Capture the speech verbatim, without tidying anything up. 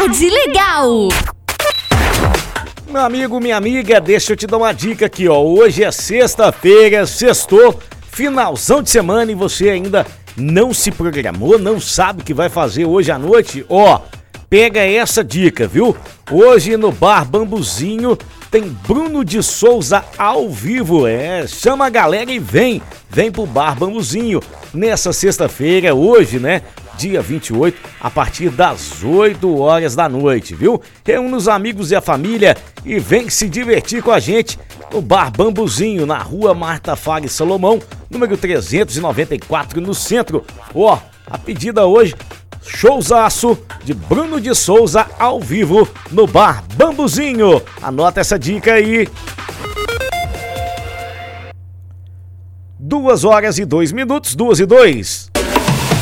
Tarde Legal. Meu amigo, minha amiga, deixa eu te dar uma dica aqui, ó. Hoje é sexta-feira, sextou, finalzão de semana e você ainda não se programou, não sabe o que vai fazer hoje à noite? Ó, pega essa dica, viu? Hoje no Bar Bambuzinho tem Bruno de Souza ao vivo. É, chama a galera e vem, vem pro Bar Bambuzinho. Nessa sexta-feira, hoje, né? Dia vinte e oito, a partir das oito horas da noite, viu? Reúne os amigos e a família e vem se divertir com a gente no Bar Bambuzinho, na rua Marta Fares Salomão, número trezentos e noventa e quatro, no centro. Ó, a pedida hoje, showzaço de Bruno de Souza ao vivo no Bar Bambuzinho. Anota essa dica aí. Duas horas e dois minutos, duas e dois.